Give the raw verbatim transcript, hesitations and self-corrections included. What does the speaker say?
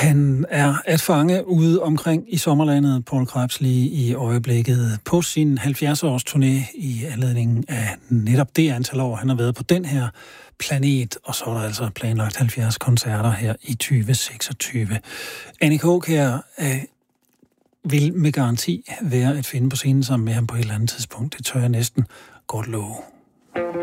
Han er at fange ude omkring i sommerlandet, Poul Krebs, lige i øjeblikket på sin halvfjerds-års turné i anledning af netop det antal år, han har været på den her planet, og så er der altså planlagt halvfjerds koncerter her i tyve seksogtyve. Annika Aakjær øh, vil med garanti være at finde på scenen sammen med ham på et eller andet tidspunkt. Det tør jeg næsten godt love.